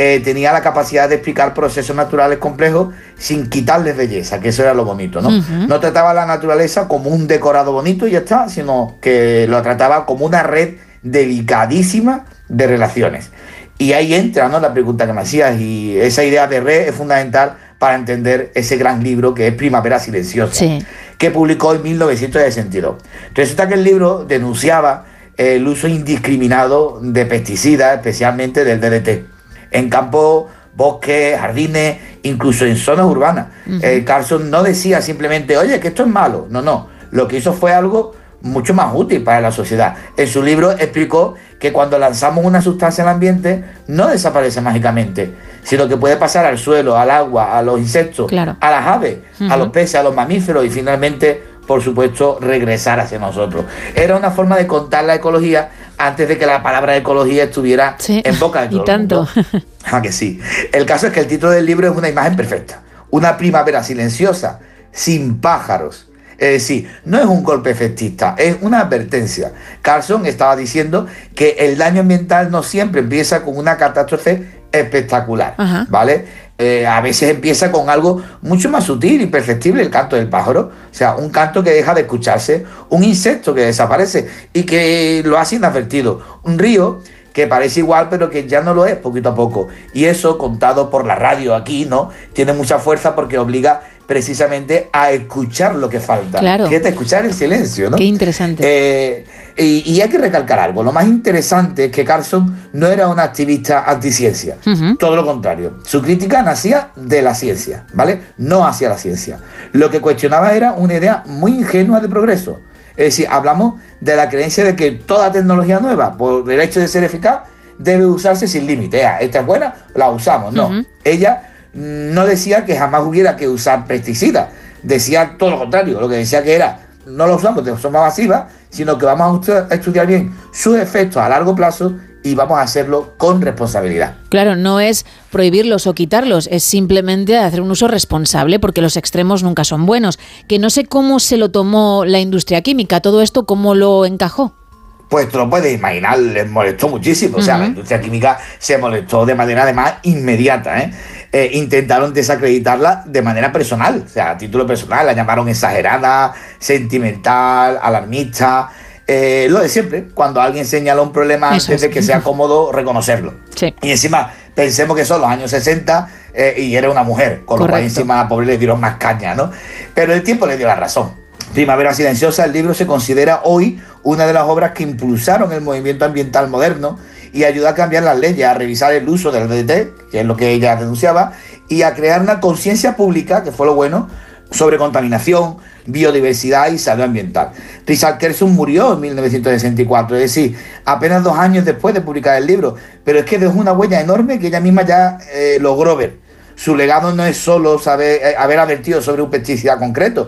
tenía la capacidad de explicar procesos naturales complejos sin quitarles belleza, que eso era lo bonito, ¿no? Uh-huh. No trataba la naturaleza como un decorado bonito y ya está, sino que lo trataba como una red delicadísima de relaciones. Y ahí entra, ¿no?, la pregunta que me hacías, y esa idea de red es fundamental para entender ese gran libro que es Primavera Silenciosa, sí, que publicó en 1962. Resulta que el libro denunciaba el uso indiscriminado de pesticidas, especialmente del DDT, en campos, bosques, jardines, incluso en zonas urbanas. Uh-huh. Carlson no decía simplemente, oye, que esto es malo. No. Lo que hizo fue algo mucho más útil para la sociedad. En su libro explicó que cuando lanzamos una sustancia al ambiente no desaparece mágicamente, sino que puede pasar al suelo, al agua, a los insectos, claro, a las aves, uh-huh, a los peces, a los mamíferos y finalmente, por supuesto, regresar hacia nosotros. Era una forma de contar la ecología antes de que la palabra ecología estuviera en boca de todo y tanto. el mundo. Ah, que sí. El caso es que el título del libro es una imagen perfecta. Una primavera silenciosa, sin pájaros. Es decir, no es un golpe efectista, es una advertencia. Carlson estaba diciendo que el daño ambiental no siempre empieza con una catástrofe espectacular, uh-huh, ¿vale? A veces empieza con algo mucho más sutil y perceptible, el canto del pájaro. O sea, un canto que deja de escucharse, un insecto que desaparece y que lo hace inadvertido, un río que parece igual pero que ya no lo es poquito a poco. Y eso, contado por la radio aquí, ¿no?, tiene mucha fuerza porque obliga precisamente a escuchar lo que falta. Claro. Fíjate, escuchar el silencio, ¿no? Qué interesante. Y hay que recalcar algo. Lo más interesante es que Carlson no era un activista anticiencia. Uh-huh. Todo lo contrario. Su crítica nacía de la ciencia, ¿vale? No hacia la ciencia. Lo que cuestionaba era una idea muy ingenua de progreso. Es decir, hablamos de la creencia de que toda tecnología nueva, por el hecho de ser eficaz, debe usarse sin límite. Esta es buena, la usamos. No. Uh-huh. Ella no decía que jamás hubiera que usar pesticidas. Decía todo lo contrario. Lo que decía que era, no lo usamos de forma masiva, sino que vamos a estudiar bien sus efectos a largo plazo y vamos a hacerlo con responsabilidad. Claro, no es prohibirlos o quitarlos, es simplemente hacer un uso responsable, porque los extremos nunca son buenos. Que no sé cómo se lo tomó la industria química, todo esto, ¿cómo lo encajó? Pues te lo puedes imaginar, les molestó muchísimo. O sea, la industria química se molestó de manera además inmediata, intentaron desacreditarla de manera personal, o sea, a título personal, la llamaron exagerada, sentimental, alarmista. Lo de siempre, cuando alguien señala un problema antes de que sea cómodo reconocerlo. Sí. Y encima, pensemos que son los años 60 y era una mujer, con lo cual encima a la pobre le dieron más caña, ¿no? Pero el tiempo le dio la razón. Primavera Silenciosa, el libro se considera hoy una de las obras que impulsaron el movimiento ambiental moderno y ayudó a cambiar las leyes, a revisar el uso del DDT, que es lo que ella denunciaba, y a crear una conciencia pública, que fue lo bueno, sobre contaminación, biodiversidad y salud ambiental. Richard Carlson murió en 1964, es decir, apenas 2 años después de publicar el libro, pero es que dejó una huella enorme que ella misma ya logró ver. Su legado no es solo haber advertido sobre un pesticida concreto,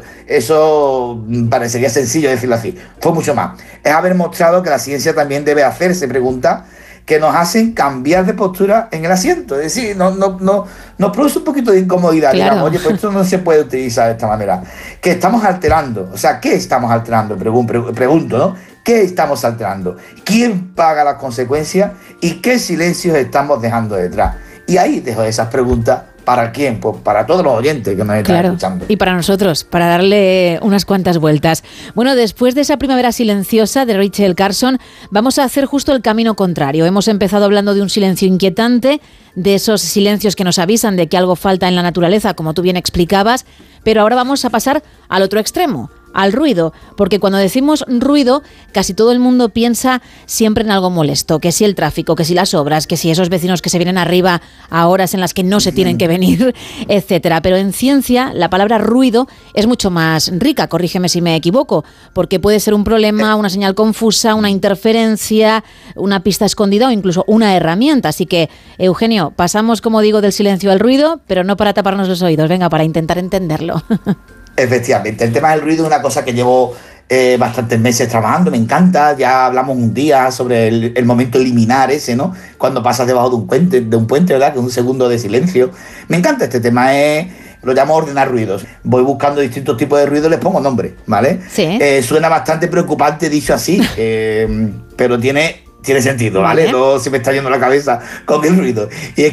eso parecería sencillo decirlo así, fue mucho más. Es haber mostrado que la ciencia también debe hacerse preguntas que nos hacen cambiar de postura en el asiento, es decir, nos produce un poquito de incomodidad, claro. Digamos, oye, pues esto no se puede utilizar de esta manera. Que estamos alterando, o sea, ¿qué estamos alterando? Pregunto, ¿no? ¿Qué estamos alterando? ¿Quién paga las consecuencias? ¿Y qué silencios estamos dejando detrás? Y ahí dejo esas preguntas. ¿Para quién? Pues para todos los oyentes que nos están escuchando. Y para nosotros, para darle unas cuantas vueltas. Bueno, después de esa primavera silenciosa de Rachel Carson, vamos a hacer justo el camino contrario. Hemos empezado hablando de un silencio inquietante, de esos silencios que nos avisan de que algo falta en la naturaleza, como tú bien explicabas, pero ahora vamos a pasar al otro extremo, al ruido, porque cuando decimos ruido, casi todo el mundo piensa siempre en algo molesto, que si el tráfico, que si las obras, que si esos vecinos que se vienen arriba a horas en las que no se tienen que venir, etcétera. Pero en ciencia, la palabra ruido es mucho más rica, corrígeme si me equivoco, porque puede ser un problema, una señal confusa, una interferencia, una pista escondida o incluso una herramienta. Así que, Eugenio, pasamos, como digo, del silencio al ruido, pero no para taparnos los oídos, venga, para intentar entenderlo. Efectivamente, el tema del ruido es una cosa que llevo bastantes meses trabajando, me encanta. Ya hablamos un día sobre el momento liminar ese, ¿no? Cuando pasas debajo de un puente, ¿verdad? Que es un segundo de silencio. Me encanta este tema, lo llamo ordenar ruidos. Voy buscando distintos tipos de ruidos, les pongo nombre, ¿vale? Sí. Suena bastante preocupante dicho así, pero tiene sentido, ¿vale? No se me está yendo la cabeza con el ruido. Y